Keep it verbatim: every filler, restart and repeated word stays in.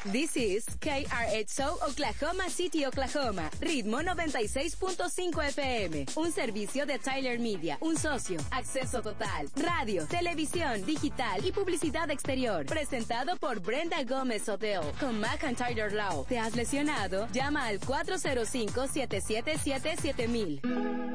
This is K R X O Oklahoma City, Oklahoma. Ritmo noventa y seis punto cinco F M. Un servicio de Tyler Media. Un socio. Acceso total. Radio, televisión, digital y publicidad exterior. Presentado por Brenda Gómez Hotel. Con McIntyre Law. ¿Te has lesionado? Llama al cuatro cero cinco, siete siete siete, siete mil.